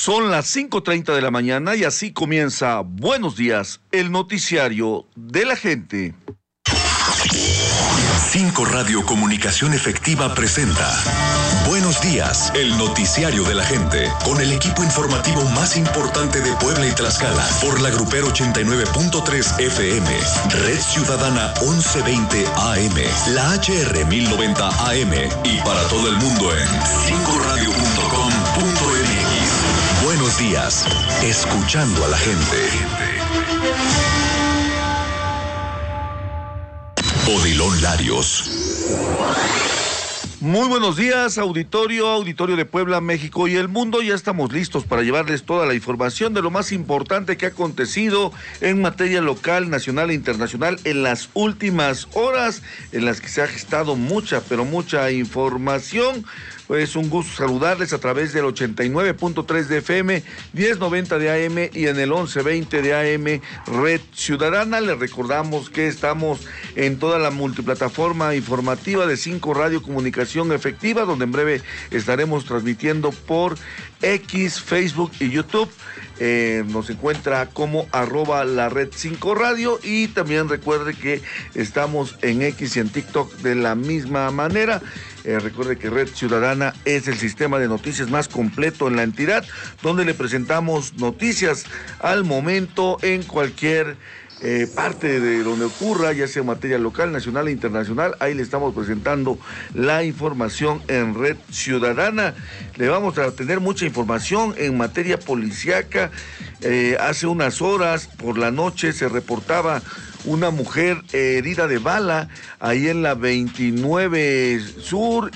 Son las 5:30 de la mañana y así comienza Buenos Días, el noticiario de la gente. 5 Radio Comunicación Efectiva presenta Buenos Días, el noticiario de la gente, con el equipo informativo más importante de Puebla y Tlaxcala, por la Grupero 89.3 FM, Red Ciudadana 1120 AM, la HR 1090 AM y para todo el mundo en 5radio.com.mx. Buenos días, escuchando a la gente. Odilon Larios. Muy buenos días, auditorio de Puebla, México y el mundo. Ya estamos listos para llevarles toda la información de lo más importante que ha acontecido en materia local, nacional e internacional en las últimas horas, en las que se ha gestado mucha información. Pues un gusto saludarles a través del 89.3 de FM, 1090 de AM y en el 1120 de AM Red Ciudadana. Les recordamos que estamos en toda la multiplataforma informativa de 5 Radio Comunicación Efectiva, donde en breve estaremos transmitiendo por X, Facebook y YouTube. Nos encuentra como @la red 5 radio y también recuerde que estamos en X y en TikTok de la misma manera. Recuerde que Red Ciudadana es el sistema de noticias más completo en la entidad, donde le presentamos noticias al momento en cualquier parte de donde ocurra, ya sea en materia local, nacional e internacional. Ahí le estamos presentando la información en Red Ciudadana. Le vamos a tener mucha información en materia policíaca. Hace unas horas por la noche se reportaba una mujer herida de bala ahí en la 29 Sur,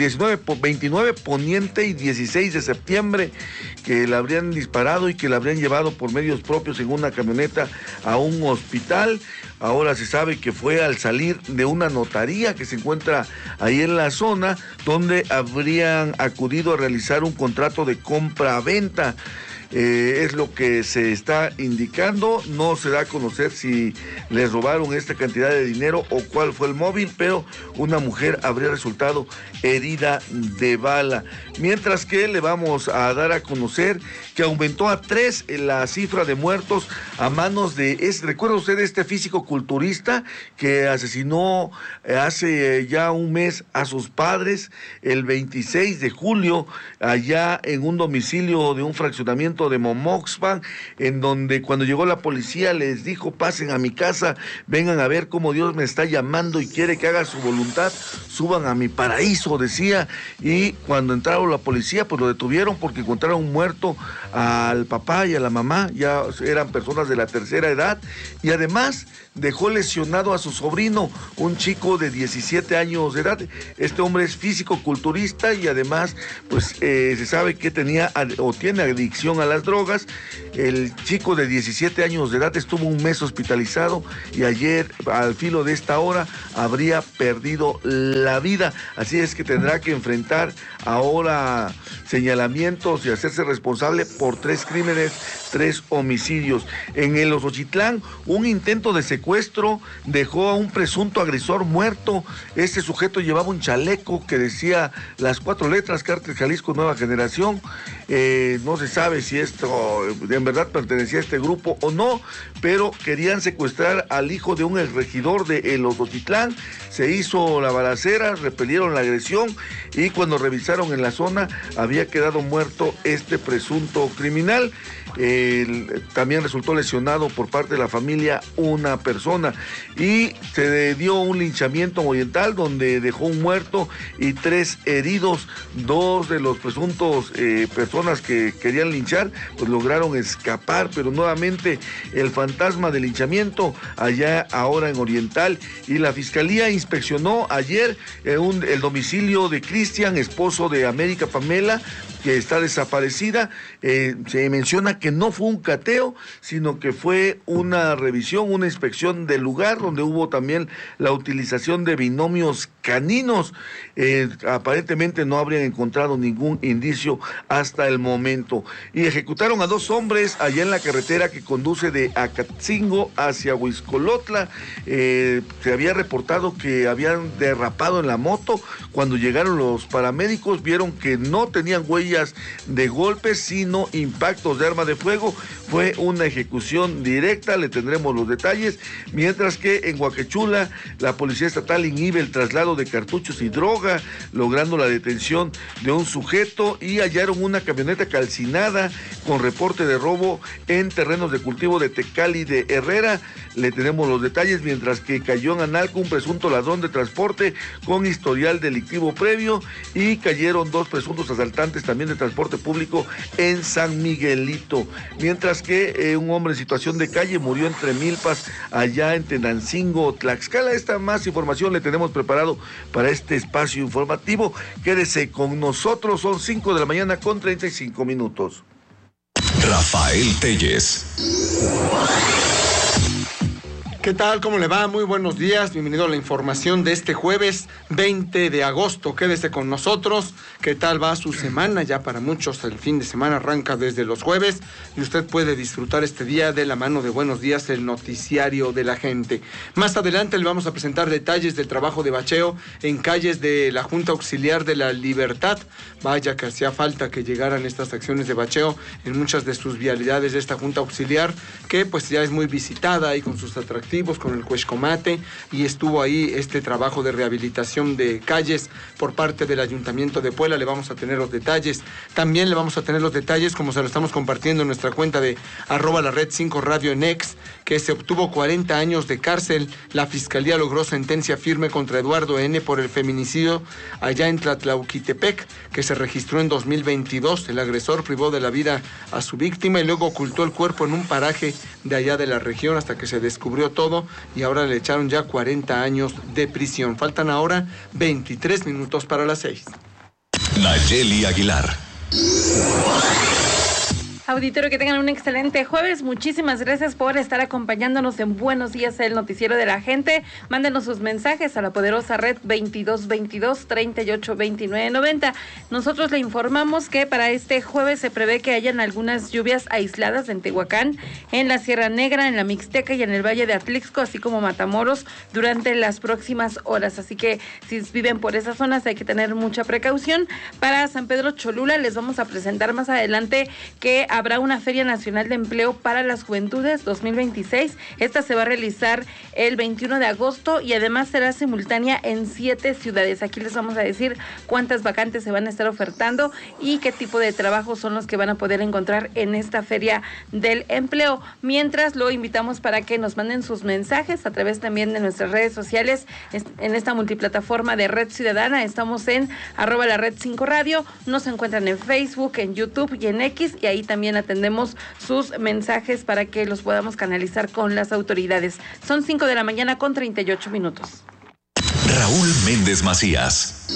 29 Poniente y 16 de septiembre, que la habrían disparado y que la habrían llevado por medios propios en una camioneta a un hospital. Ahora se sabe que fue al salir de una notaría que se encuentra ahí en la zona, donde habrían acudido a realizar un contrato de compra-venta. Es lo que se está indicando. No se da a conocer si les robaron esta cantidad de dinero o cuál fue el móvil, pero una mujer habría resultado herida de bala. Mientras que le vamos a dar a conocer que aumentó a 3 la cifra de muertos a manos de... ¿Recuerda usted este físico-culturista que asesinó hace ya un mes a sus padres el 26 de julio allá en un domicilio de un fraccionamiento de Momoxpan, en donde cuando llegó la policía les dijo: pasen a mi casa, vengan a ver cómo Dios me está llamando y quiere que haga su voluntad, suban a mi paraíso, decía. Y cuando entraron la policía, pues lo detuvieron porque encontraron muerto al papá y a la mamá, ya eran personas de la tercera edad, y además dejó lesionado a su sobrino, un chico de 17 años de edad. Este hombre es físico-culturista y además pues se sabe que tenía o tiene adicción a las drogas. El chico de 17 años de edad estuvo un mes hospitalizado y ayer al filo de esta hora habría perdido la vida. Así es que tendrá que enfrentar ahora señalamientos y hacerse responsable por 3 crímenes, 3 homicidios. En el Ozochitlán, un intento de secuestro dejó a un presunto agresor muerto. Este sujeto llevaba un chaleco que decía las 4 letras Cártel Jalisco Nueva Generación. No se sabe si esto en verdad pertenecía a este grupo o no, pero querían secuestrar al hijo de un exregidor de El Ozochitlán. Se hizo la balacera, repelieron la agresión y cuando revisaron en la zona había quedado muerto este presunto criminal. También resultó lesionado por parte de la familia una persona y se dio un linchamiento oriental donde dejó un muerto y 3 heridos. 2 de los presuntos personas que querían linchar pues lograron escapar, pero nuevamente el fantasma del linchamiento allá ahora en Oriental. Y la fiscalía inspeccionó ayer el domicilio de Cristian, esposo de América Pamela, que está desaparecida. Se menciona que no fue un cateo, sino que fue una revisión, una inspección del lugar, donde hubo también la utilización de binomios caninos. Aparentemente no habrían encontrado ningún indicio hasta el momento. Y ejecutaron a 2 hombres allá en la carretera que conduce de Acatzingo hacia Huixcolotla. Se había reportado que habían derrapado en la moto. Cuando llegaron los paramédicos vieron que no tenían huellas de golpes, sino impactos de arma de fuego. Fue una ejecución directa, le tendremos los detalles, mientras que en Huaquechula la Policía Estatal inhibe el traslado de cartuchos y droga, logrando la detención de un sujeto, y hallaron una camioneta calcinada con reporte de robo en terrenos de cultivo de Tecali de Herrera. Le tenemos los detalles, mientras que cayó en Analco un presunto ladrón de transporte con historial delictivo previo, y cayeron 2 presuntos asaltantes también de transporte público en San Miguelito, mientras que un hombre en situación de calle murió entre milpas allá en Tenancingo, Tlaxcala. Esta más información le tenemos preparado para este espacio informativo. Quédese con nosotros, son 5 de la mañana con 35 minutos. Rafael Telles. ¿Qué tal? ¿Cómo le va? Muy buenos días. Bienvenido a la información de este jueves 20 de agosto. Quédese con nosotros. ¿Qué tal va su semana? Ya para muchos el fin de semana arranca desde los jueves y usted puede disfrutar este día de la mano de Buenos Días, el noticiario de la gente. Más adelante le vamos a presentar detalles del trabajo de bacheo en calles de la Junta Auxiliar de la Libertad. Vaya que hacía falta que llegaran estas acciones de bacheo en muchas de sus vialidades de esta Junta Auxiliar, que pues ya es muy visitada ahí con sus atractivos, con el Cuexcomate, y estuvo ahí este trabajo de rehabilitación de calles por parte del Ayuntamiento de Puebla. Le vamos a tener los detalles. También le vamos a tener los detalles, como se lo estamos compartiendo en nuestra cuenta de @lared5 Radio en X, que se obtuvo 40 años de cárcel. La Fiscalía logró sentencia firme contra Eduardo N. por el feminicidio allá en Tlatlauquitepec, que se registró en 2022. El agresor privó de la vida a su víctima y luego ocultó el cuerpo en un paraje de allá de la región hasta que se descubrió todo, y ahora le echaron ya 40 años de prisión. Faltan ahora 23 minutos para las 6. Nayeli Aguilar. Auditorio, que tengan un excelente jueves. Muchísimas gracias por estar acompañándonos en Buenos Días, el noticiero de la gente. Mándenos sus mensajes a la poderosa red 2222-382990. Nosotros le informamos que para este jueves se prevé que hayan algunas lluvias aisladas en Tehuacán, en la Sierra Negra, en la Mixteca y en el Valle de Atlixco, así como Matamoros, durante las próximas horas. Así que si viven por esas zonas hay que tener mucha precaución. Para San Pedro Cholula les vamos a presentar más adelante que habrá una Feria Nacional de Empleo para las Juventudes 2026. Esta se va a realizar el 21 de agosto y además será simultánea en 7 ciudades. Aquí les vamos a decir cuántas vacantes se van a estar ofertando y qué tipo de trabajos son los que van a poder encontrar en esta Feria del Empleo. Mientras, lo invitamos para que nos manden sus mensajes a través también de nuestras redes sociales en esta multiplataforma de Red Ciudadana. Estamos en @lared5 Radio. Nos encuentran en Facebook, en YouTube y en X, y ahí también atendemos sus mensajes para que los podamos canalizar con las autoridades. Son 5 de la mañana con 38 minutos. Raúl Méndez Macías.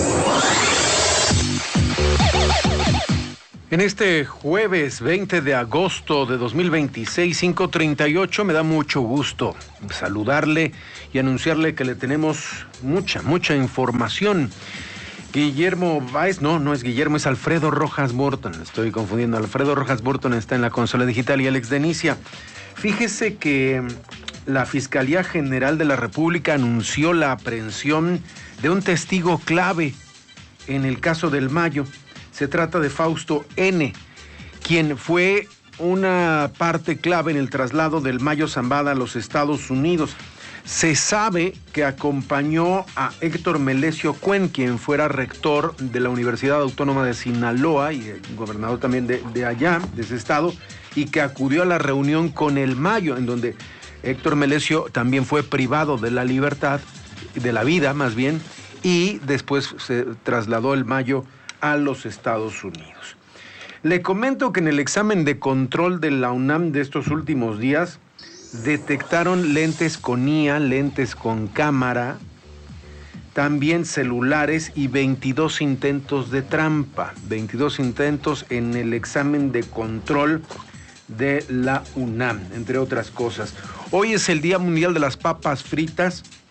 En este jueves 20 de agosto de 2026, 5:38, me da mucho gusto saludarle y anunciarle que le tenemos mucha información. Guillermo Báez, no es Guillermo, es Alfredo Rojas Burton, estoy confundiendo. Alfredo Rojas Burton está en la consola digital y Alex Denicia. Fíjese que la Fiscalía General de la República anunció la aprehensión de un testigo clave en el caso del Mayo. Se trata de Fausto N., quien fue una parte clave en el traslado del Mayo Zambada a los Estados Unidos. Se sabe que acompañó a Héctor Melesio Cuen, quien fuera rector de la Universidad Autónoma de Sinaloa y gobernador también de allá, de ese estado, y que acudió a la reunión con el Mayo, en donde Héctor Melesio también fue privado de la libertad, de la vida más bien, y después se trasladó el Mayo a los Estados Unidos. Le comento que en el examen de control de la UNAM de estos últimos días, detectaron lentes con IA, lentes con cámara, también celulares y 22 intentos de trampa, 22 intentos en el examen de control de la UNAM, entre otras cosas. Hoy es el Día Mundial de las Papas Fritas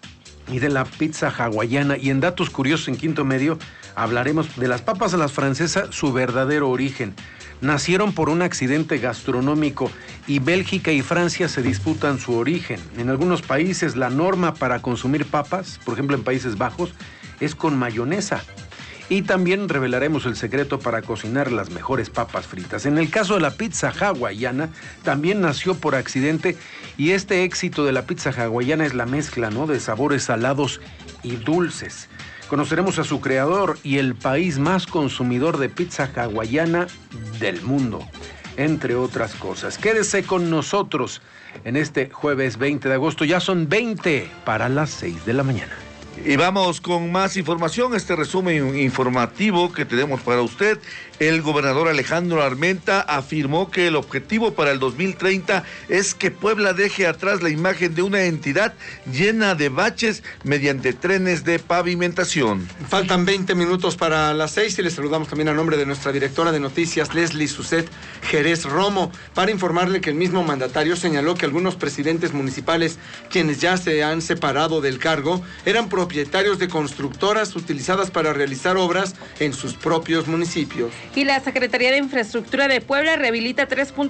y de la pizza hawaiana. Y en datos curiosos en Quinto Medio hablaremos de las papas a la francesa, su verdadero origen. Nacieron por un accidente gastronómico y Bélgica y Francia se disputan su origen. En algunos países la norma para consumir papas, por ejemplo en Países Bajos, es con mayonesa. Y también revelaremos el secreto para cocinar las mejores papas fritas. En el caso de la pizza hawaiana, también nació por accidente y este éxito de la pizza hawaiana es la mezcla, ¿no?, de sabores salados y dulces. Conoceremos a su creador y el país más consumidor de pizza hawaiana del mundo, entre otras cosas. Quédese con nosotros en este jueves 20 de agosto. Ya son 20 para las 6 de la mañana. Y vamos con más información, este resumen informativo que tenemos para usted. El gobernador Alejandro Armenta afirmó que el objetivo para el 2030 es que Puebla deje atrás la imagen de una entidad llena de baches mediante trenes de pavimentación. Faltan 20 minutos para las 6 y les saludamos también a nombre de nuestra directora de noticias, Leslie Suset Jerez Romo, para informarle que el mismo mandatario señaló que algunos presidentes municipales, quienes ya se han separado del cargo, eran propietarios de constructoras utilizadas para realizar obras en sus propios municipios. Y la Secretaría de Infraestructura de Puebla rehabilita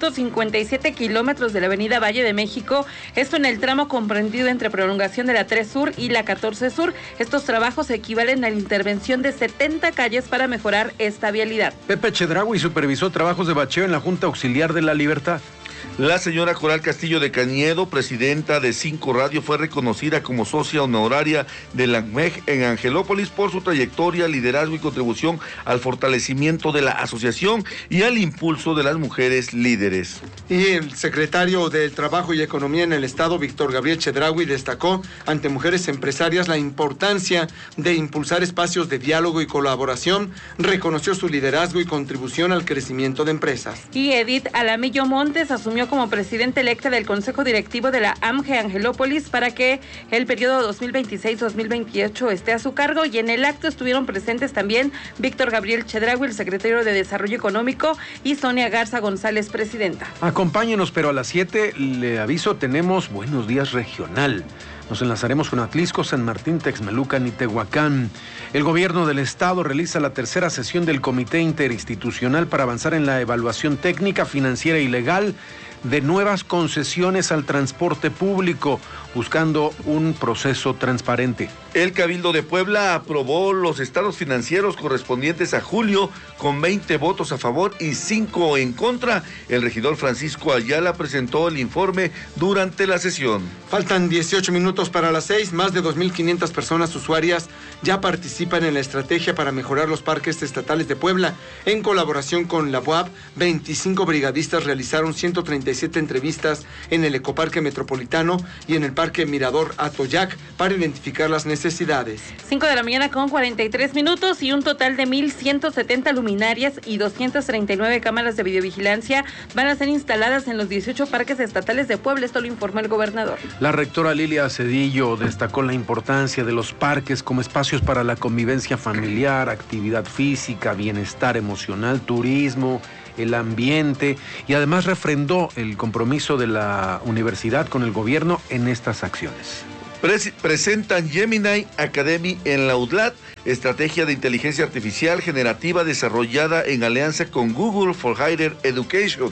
3.57 kilómetros de la avenida Valle de México, esto en el tramo comprendido entre prolongación de la 3 Sur y la 14 Sur. Estos trabajos equivalen a la intervención de 70 calles para mejorar esta vialidad. Pepe Chedraui supervisó trabajos de bacheo en la Junta Auxiliar de la Libertad. La señora Coral Castillo de Cañedo, presidenta de 5 Radio, fue reconocida como socia honoraria de la ANMEG en Angelópolis por su trayectoria, liderazgo y contribución al fortalecimiento de la asociación y al impulso de las mujeres líderes. Y el secretario del Trabajo y Economía en el Estado, Víctor Gabriel Chedraui, destacó ante mujeres empresarias la importancia de impulsar espacios de diálogo y colaboración, reconoció su liderazgo y contribución al crecimiento de empresas. Y Edith Alamillo Montes asumió como presidenta electa del Consejo Directivo de la AMGE Angelópolis para que el periodo 2026-2028 esté a su cargo, y en el acto estuvieron presentes también Víctor Gabriel Chedraui, el secretario de Desarrollo Económico, y Sonia Garza González, presidenta. Acompáñenos, pero a las 7, le aviso, tenemos Buenos Días Regional. Nos enlazaremos con Atlisco, San Martín, Texmelucan y Tehuacán. El gobierno del estado realiza la tercera sesión del Comité Interinstitucional para avanzar en la evaluación técnica, financiera y legal de nuevas concesiones al transporte público, buscando un proceso transparente. El Cabildo de Puebla aprobó los estados financieros correspondientes a julio con 20 votos a favor y 5 en contra. El regidor Francisco Ayala presentó el informe durante la sesión. Faltan 18 minutos para las 6. Más de 2.500 personas usuarias ya participan en la estrategia para mejorar los parques estatales de Puebla. En colaboración con la UAP, 25 brigadistas realizaron 137 entrevistas en el Ecoparque Metropolitano y en el Parque Mirador Atoyac para identificar las necesidades. 5 de la mañana con 43 minutos y un total de 1.170 luminarias y 239 cámaras de videovigilancia van a ser instaladas en los 18 parques estatales de Puebla. Esto lo informó el gobernador. La rectora Lilia Cedillo destacó la importancia de los parques como espacios para la convivencia familiar, actividad física, bienestar emocional, turismo, el ambiente, y además refrendó el compromiso de la universidad con el gobierno en estas acciones. Presentan Gemini Academy en la UDLAT, estrategia de inteligencia artificial generativa desarrollada en alianza con Google for Higher Education.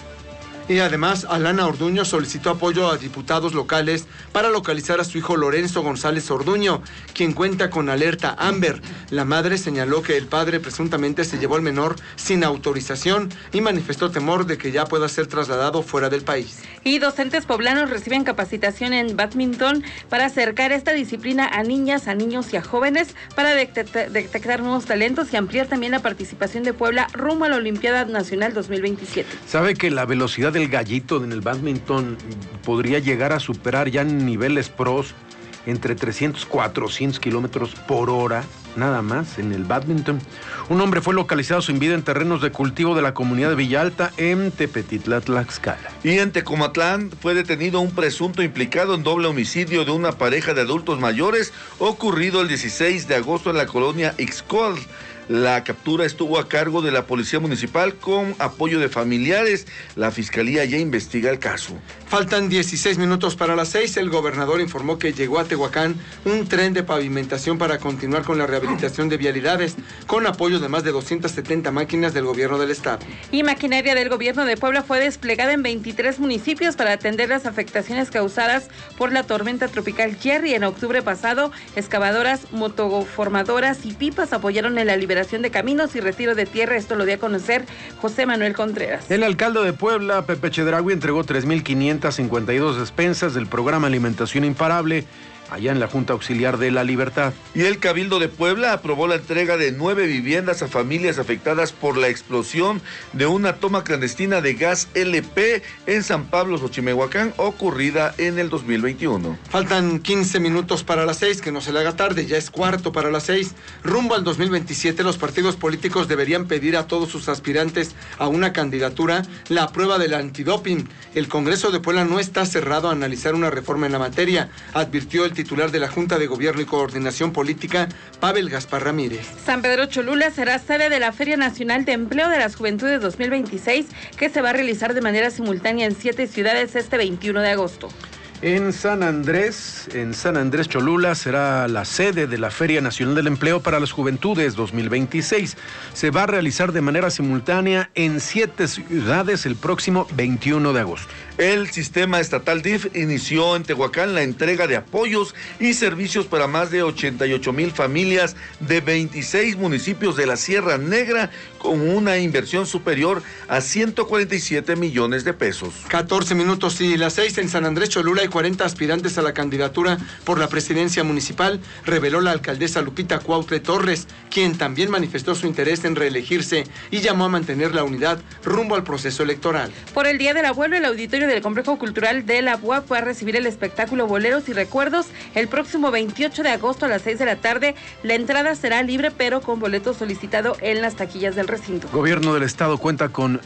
Y además, Alana Orduño solicitó apoyo a diputados locales para localizar a su hijo Lorenzo González Orduño, quien cuenta con alerta Amber. La madre señaló que el padre presuntamente se llevó al menor sin autorización y manifestó temor de que ya pueda ser trasladado fuera del país. Y docentes poblanos reciben capacitación en bádminton para acercar esta disciplina a niñas, a niños y a jóvenes para detectar nuevos talentos y ampliar también la participación de Puebla rumbo a la Olimpiada Nacional 2027. ¿Sabe que la velocidad del gallito en el bádminton podría llegar a superar ya en niveles pros entre 300 y 400 kilómetros por hora, nada más en el bádminton? Un hombre fue localizado sin vida en terrenos de cultivo de la comunidad de Villalta en Tepetitla, Tlaxcala. Y en Tecomatlán fue detenido un presunto implicado en doble homicidio de una pareja de adultos mayores ocurrido el 16 de agosto en la colonia Ixcol. La captura estuvo a cargo de la Policía Municipal con apoyo de familiares. La Fiscalía ya investiga el caso. Faltan 16 minutos para las 6. El gobernador informó que llegó a Tehuacán un tren de pavimentación para continuar con la rehabilitación de vialidades, con apoyo de más de 270 máquinas del gobierno del estado. Y maquinaria del gobierno de Puebla fue desplegada en 23 municipios para atender las afectaciones causadas por la tormenta tropical Jerry. En octubre pasado, excavadoras, motoformadoras y pipas apoyaron en la liberación de caminos y retiro de tierra. Esto lo dio a conocer José Manuel Contreras. El alcalde de Puebla, Pepe Chedraui, entregó 3,552 despensas del programa Alimentación Imparable allá en la Junta Auxiliar de la Libertad. Y el Cabildo de Puebla aprobó la entrega de 9 viviendas a familias afectadas por la explosión de una toma clandestina de gas LP en San Pablo, Xochimehuacán, ocurrida en el 2021. Faltan 15 minutos para las 6, que no se le haga tarde, ya es cuarto para las 6. Rumbo al 2027, los partidos políticos deberían pedir a todos sus aspirantes a una candidatura la prueba del antidoping. El Congreso de Puebla no está cerrado a analizar una reforma en la materia, advirtió el titular de la Junta de Gobierno y Coordinación Política, Pavel Gaspar Ramírez. San Pedro Cholula será sede de la Feria Nacional de Empleo de las Juventudes 2026, que se va a realizar de manera simultánea en 7 ciudades este 21 de agosto. En San Andrés Cholula será la sede de la Feria Nacional del Empleo para las Juventudes 2026. Se va a realizar de manera simultánea en 7 ciudades el próximo 21 de agosto. El sistema estatal DIF inició en Tehuacán la entrega de apoyos y servicios para más de 88,000 familias de 26 municipios de la Sierra Negra, con una inversión superior a 147 millones de pesos. 14 minutos y las 6. En San Andrés Cholula hay 40 aspirantes a la candidatura por la presidencia municipal, reveló la alcaldesa Lupita Cuautle Torres, quien también manifestó su interés en reelegirse y llamó a mantener la unidad rumbo al proceso electoral. Por el Día del Abuelo, el auditorio del Complejo Cultural de la UAP fue a recibir el espectáculo Boleros y Recuerdos el próximo 28 de agosto a las 6 de la tarde. La entrada será libre, pero con boleto solicitado en las taquillas del recinto. Gobierno del Estado cuenta con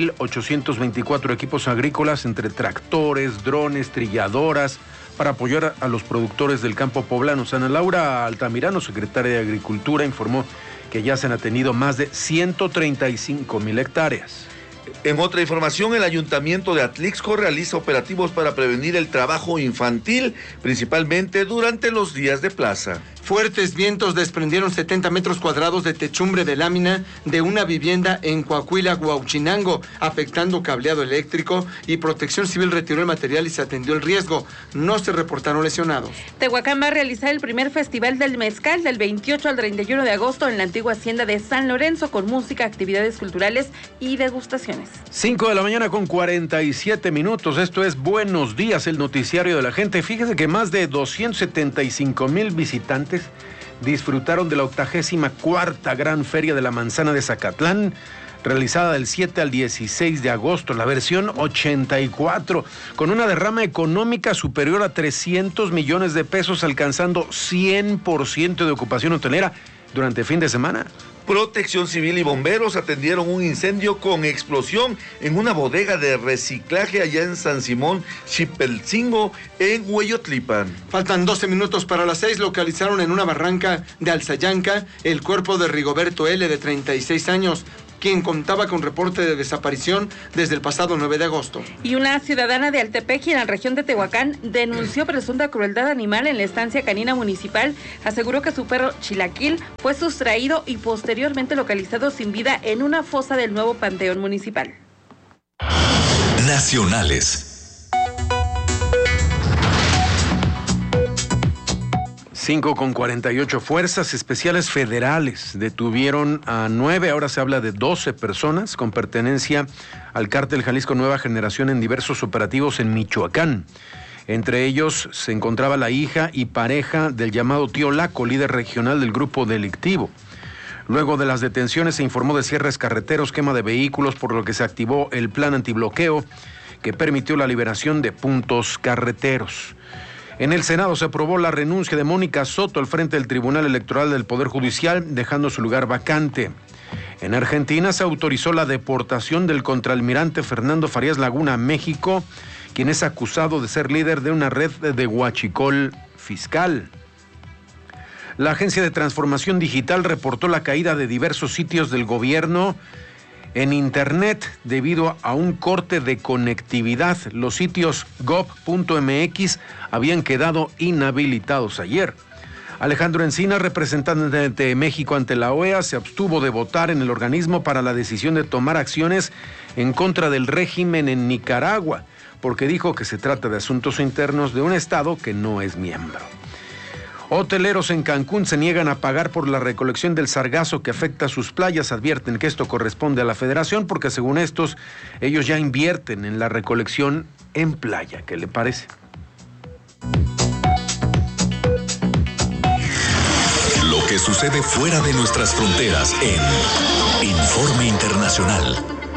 1,824 equipos agrícolas, entre tractores, drones, trilladoras, para apoyar a los productores del campo poblano. Ana Laura Altamirano, secretaria de Agricultura, informó que ya se han atendido más de 135,000 hectáreas. En otra información, el Ayuntamiento de Atlixco realiza operativos para prevenir el trabajo infantil, principalmente durante los días de plaza. Fuertes vientos desprendieron 70 metros cuadrados de techumbre de lámina de una vivienda en Coahuila, Huauchinango, afectando cableado eléctrico, y Protección Civil retiró el material y se atendió el riesgo. No se reportaron lesionados. Tehuacán va a realizar el primer Festival del Mezcal del 28 al 31 de agosto en la antigua hacienda de San Lorenzo, con música, actividades culturales y degustaciones. 5 de la mañana con 47 minutos. Esto es Buenos Días, el noticiario de la gente. Fíjese que más de 275,000 visitantes disfrutaron de la 84ª Gran Feria de la Manzana de Zacatlán, realizada del 7 al 16 de agosto, la versión 84, con una derrama económica superior a 300 millones de pesos, alcanzando 100% de ocupación hotelera durante fin de semana. Protección Civil y bomberos atendieron un incendio con explosión en una bodega de reciclaje allá en San Simón, Chipelcingo, en Hueyotlipan. Faltan 12 minutos para las 6. Localizaron en una barranca de Alzayanca el cuerpo de Rigoberto L., de 36 años, quien contaba con reporte de desaparición desde el pasado 9 de agosto. Y una ciudadana de Altepeji, en la región de Tehuacán, denunció presunta crueldad animal en la estancia canina municipal. Aseguró que su perro Chilaquil fue sustraído y posteriormente localizado sin vida en una fosa del nuevo panteón municipal. Nacionales. 5:48. Fuerzas especiales federales detuvieron a 9, ahora se habla de 12 personas con pertenencia al cártel Jalisco Nueva Generación en diversos operativos en Michoacán. Entre ellos se encontraba la hija y pareja del llamado Tío Laco, líder regional del grupo delictivo. Luego de las detenciones se informó de cierres carreteros, quema de vehículos, por lo que se activó el plan antibloqueo que permitió la liberación de puntos carreteros. En el Senado se aprobó la renuncia de Mónica Soto al frente del Tribunal Electoral del Poder Judicial, dejando su lugar vacante. En Argentina se autorizó la deportación del contraalmirante Fernando Farías Laguna a México, quien es acusado de ser líder de una red de huachicol fiscal. La Agencia de Transformación Digital reportó la caída de diversos sitios del gobierno en Internet debido a un corte de conectividad. Los sitios gov.mx habían quedado inhabilitados ayer. Alejandro Encinas, representante de México ante la OEA, se abstuvo de votar en el organismo para la decisión de tomar acciones en contra del régimen en Nicaragua, porque dijo que se trata de asuntos internos de un estado que no es miembro. Hoteleros en Cancún se niegan a pagar por la recolección del sargazo que afecta a sus playas. Advierten que esto corresponde a la federación porque según estos, ellos ya invierten en la recolección en playa. ¿Qué le parece? Lo que sucede fuera de nuestras fronteras en Informe Internacional.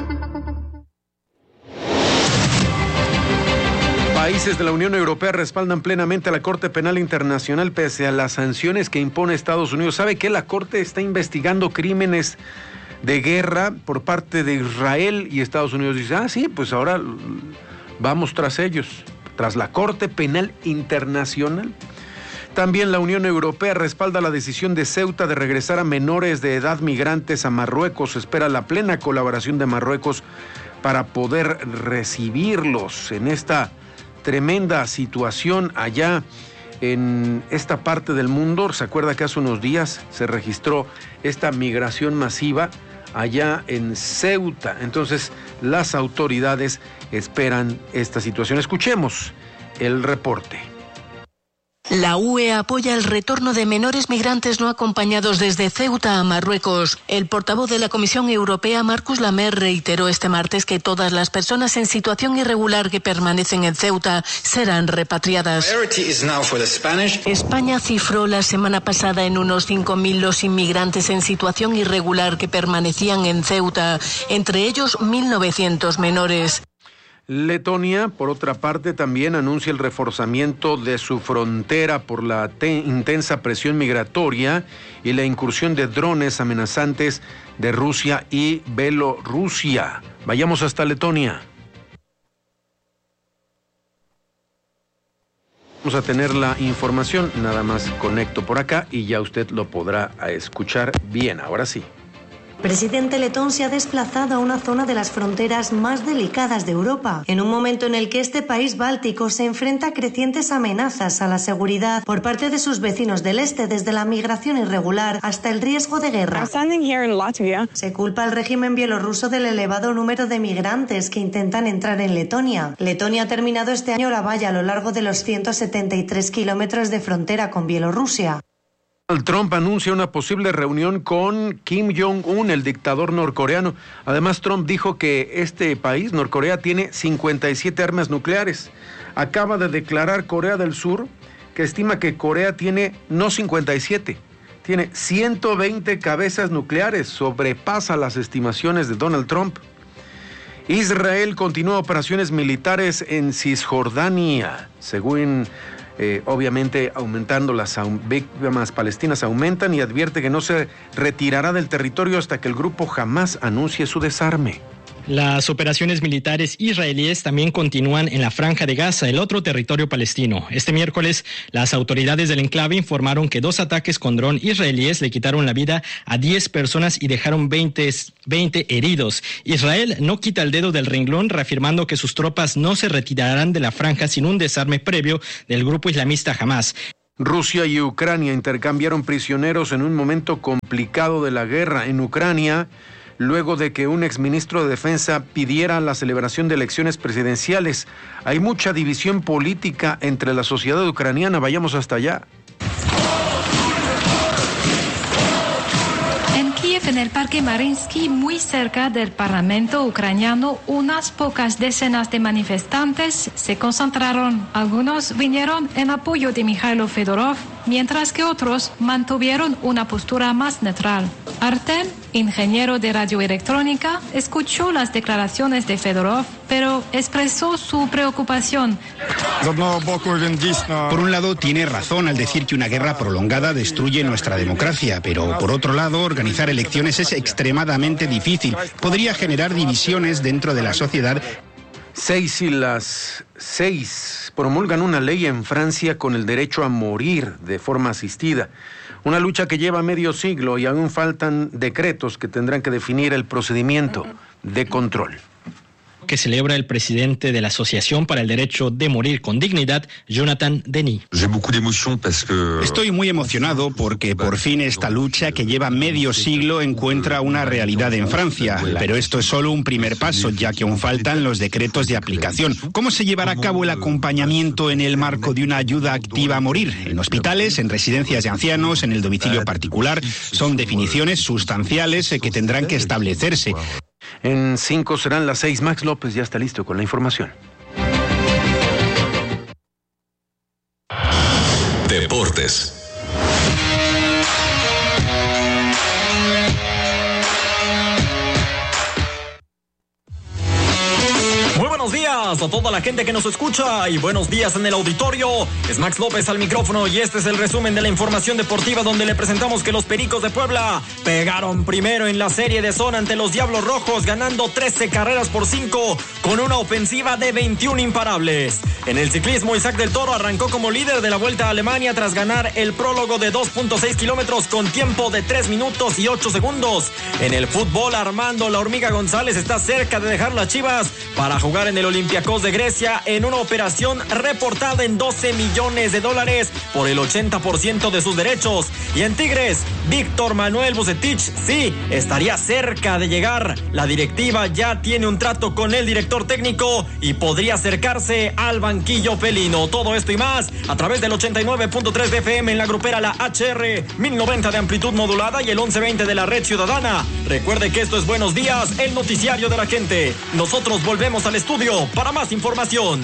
Países de la Unión Europea respaldan plenamente a la Corte Penal Internacional pese a las sanciones que impone Estados Unidos. ¿Sabe que la Corte está investigando crímenes de guerra por parte de Israel y Estados Unidos dice, sí, pues ahora vamos tras ellos, tras la Corte Penal Internacional? También la Unión Europea respalda la decisión de Ceuta de regresar a menores de edad migrantes a Marruecos. Espera la plena colaboración de Marruecos para poder recibirlos en esta tremenda situación allá en esta parte del mundo. ¿Se acuerda que hace unos días se registró esta migración masiva allá en Ceuta? Entonces, las autoridades esperan esta situación. Escuchemos el reporte. La UE apoya el retorno de menores migrantes no acompañados desde Ceuta a Marruecos. El portavoz de la Comisión Europea, Marcus Lamer, reiteró este martes que todas las personas en situación irregular que permanecen en Ceuta serán repatriadas. España cifró la semana pasada en unos 5.000 los inmigrantes en situación irregular que permanecían en Ceuta, entre ellos 1.900 menores. Letonia, por otra parte, también anuncia el reforzamiento de su frontera por la intensa presión migratoria y la incursión de drones amenazantes de Rusia y Bielorrusia. Vayamos hasta Letonia. Vamos a tener la información, nada más conecto por acá y ya usted lo podrá escuchar bien, ahora sí. El presidente letón se ha desplazado a una zona de las fronteras más delicadas de Europa, en un momento en el que este país báltico se enfrenta a crecientes amenazas a la seguridad por parte de sus vecinos del este, desde la migración irregular hasta el riesgo de guerra. Se culpa al régimen bielorruso del elevado número de migrantes que intentan entrar en Letonia. Letonia ha terminado este año la valla a lo largo de los 173 kilómetros de frontera con Bielorrusia. Trump anuncia una posible reunión con Kim Jong-un, el dictador norcoreano. Además, Trump dijo que este país, Norcorea, tiene 57 armas nucleares. Acaba de declarar Corea del Sur que estima que Corea tiene no 57, tiene 120 cabezas nucleares. Sobrepasa las estimaciones de Donald Trump. Israel continúa operaciones militares en Cisjordania, según obviamente aumentando las víctimas palestinas aumentan y advierte que no se retirará del territorio hasta que el grupo Hamás anuncie su desarme. Las operaciones militares israelíes también continúan en la Franja de Gaza, el otro territorio palestino. Este miércoles, las autoridades del enclave informaron que 2 ataques con dron israelíes le quitaron la vida a 10 personas y dejaron 20 heridos. Israel no quita el dedo del renglón, reafirmando que sus tropas no se retirarán de la franja sin un desarme previo del grupo islamista Hamás. Rusia y Ucrania intercambiaron prisioneros en un momento complicado de la guerra en Ucrania, luego de que un exministro de Defensa pidiera la celebración de elecciones presidenciales. Hay mucha división política entre la sociedad ucraniana. Vayamos hasta allá. En Kiev, en el Parque Mariinsky, muy cerca del Parlamento ucraniano, unas pocas decenas de manifestantes se concentraron. Algunos vinieron en apoyo de Mikhailo Fedorov, mientras que otros mantuvieron una postura más neutral. Artem, ingeniero de radioelectrónica, escuchó las declaraciones de Fedorov, pero expresó su preocupación. Por un lado, tiene razón al decir que una guerra prolongada destruye nuestra democracia, pero por otro lado, organizar elecciones es extremadamente difícil. Podría generar divisiones dentro de la sociedad. 6 y las 6 promulgan una ley en Francia con el derecho a morir de forma asistida. Una lucha que lleva medio siglo y aún faltan decretos que tendrán que definir el procedimiento de control. Que celebra el presidente de la Asociación para el Derecho de Morir con Dignidad, Jonathan Denis. Estoy muy emocionado porque por fin esta lucha que lleva medio siglo encuentra una realidad en Francia, pero esto es solo un primer paso, ya que aún faltan los decretos de aplicación. ¿Cómo se llevará a cabo el acompañamiento en el marco de una ayuda activa a morir? En hospitales, en residencias de ancianos, en el domicilio particular, son definiciones sustanciales que tendrán que establecerse. En 5 serán las 6. Max López ya está listo con la información. Deportes. Muy buenos días a toda la gente que nos escucha y buenos días en el auditorio. Es Max López al micrófono y este es el resumen de la información deportiva donde le presentamos que los Pericos de Puebla pegaron primero en la serie de zona ante los Diablos Rojos, ganando 13 carreras por 5 con una ofensiva de 21 imparables. En el ciclismo, Isaac del Toro arrancó como líder de la Vuelta a Alemania tras ganar el prólogo de 2.6 kilómetros con tiempo de 3 minutos y 8 segundos. En el fútbol, Armando La Hormiga González está cerca de dejar las Chivas para jugar en el Olympiacos de Grecia en una operación reportada en $12 millones por el 80% de sus derechos. Y en Tigres, Víctor Manuel Vucetich sí estaría cerca de llegar. La directiva ya tiene un trato con el director técnico y podría acercarse al banquillo felino. Todo esto y más a través del 89.3 de FM en la grupera La HR, 1090 de amplitud modulada y el 1120 de la red ciudadana. Recuerde que esto es Buenos Días, el noticiario de la gente. Nosotros volvemos al estudio para más información.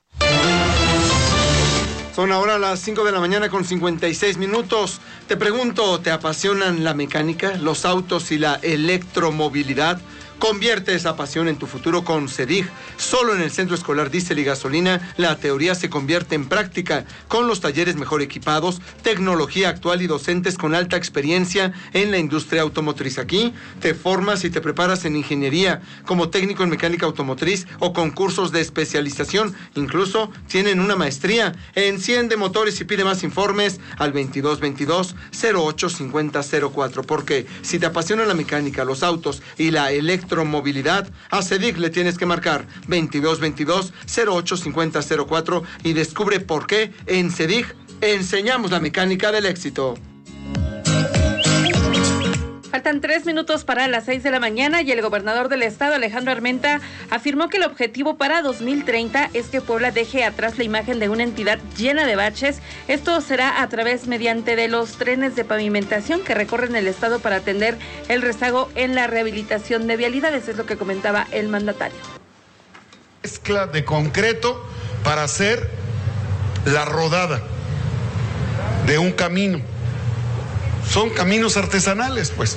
Son ahora las 5 de la mañana con 56 minutos. Te pregunto, ¿te apasionan la mecánica, los autos y la electromovilidad? Convierte esa pasión en tu futuro con CEDIG. Solo en el Centro Escolar Diésel y Gasolina, la teoría se convierte en práctica, con los talleres mejor equipados, tecnología actual y docentes con alta experiencia en la industria automotriz. Aquí te formas y te preparas en ingeniería, como técnico en mecánica automotriz o con cursos de especialización. Incluso tienen una maestría. Enciende motores y pide más informes al 2222-085004. Porque si te apasiona la mecánica, los autos y la electromovilidad, a CEDIG le tienes que marcar 2222-085004 y descubre por qué en CEDIG enseñamos la mecánica del éxito. Faltan 3 minutos para las 6 de la mañana y el gobernador del estado, Alejandro Armenta, afirmó que el objetivo para 2030 es que Puebla deje atrás la imagen de una entidad llena de baches. Esto será a través mediante de los trenes de pavimentación que recorren el estado para atender el rezago en la rehabilitación de vialidades, es lo que comentaba el mandatario. Mezcla de concreto para hacer la rodada de un camino. Son caminos artesanales, pues.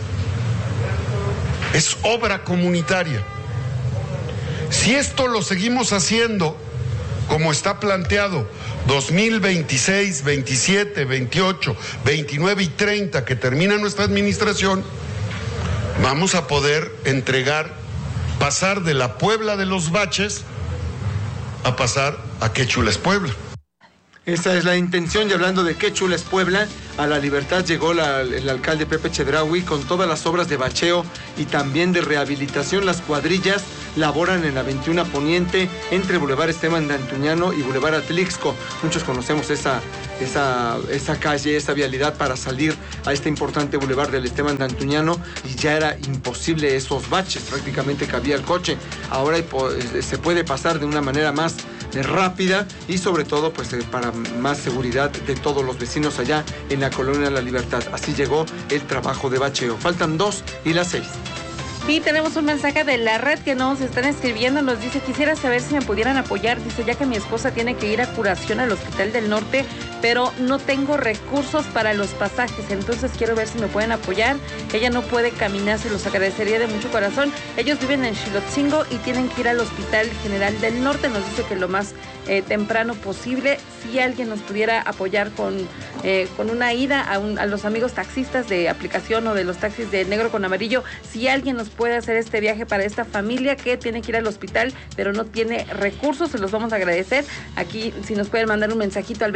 Es obra comunitaria. Si esto lo seguimos haciendo como está planteado, 2026, 27, 28, 29 y 30, que termina nuestra administración, vamos a poder pasar de la Puebla de los baches a pasar a Qué chula es Puebla. Esa es la intención, y hablando de Qué chula es Puebla, a La Libertad llegó el alcalde Pepe Chedraui con todas las obras de bacheo y también de rehabilitación. Las cuadrillas laboran en la 21 Poniente entre Boulevard Esteban de Antuñano y Boulevard Atlixco. Muchos conocemos esa calle, esa vialidad para salir a este importante Boulevard del Esteban de Antuñano, y ya era imposible esos baches, prácticamente cabía el coche. Ahora se puede pasar de una manera más rápida y sobre todo pues para más seguridad de todos los vecinos allá en la colonia La Libertad. Así llegó el trabajo de bacheo. Faltan 2 y las 6. Y tenemos un mensaje de la red que nos están escribiendo, nos dice: quisiera saber si me pudieran apoyar, dice, ya que mi esposa tiene que ir a curación al Hospital del Norte, pero no tengo recursos para los pasajes, entonces quiero ver si me pueden apoyar. Ella no puede caminar, se los agradecería de mucho corazón. Ellos viven en Xilotzingo y tienen que ir al Hospital General del Norte. Nos dice que lo más temprano posible, si alguien nos pudiera apoyar con una ida a los amigos taxistas de aplicación o de los taxis de negro con amarillo, si alguien nos puede hacer este viaje para esta familia que tiene que ir al hospital, pero no tiene recursos. Se los vamos a agradecer. Aquí, si nos pueden mandar un mensajito al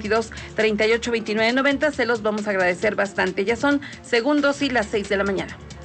2222-382990, se los vamos a agradecer bastante. Ya son segundos y las 6 de la mañana.